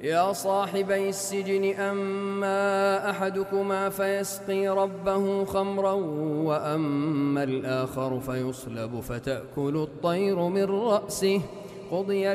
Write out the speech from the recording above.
يا صاحبي السجن أما أحدكما فيسقي ربه خمرا وأما الآخر فيصلب فتأكل الطير من رأسه قضي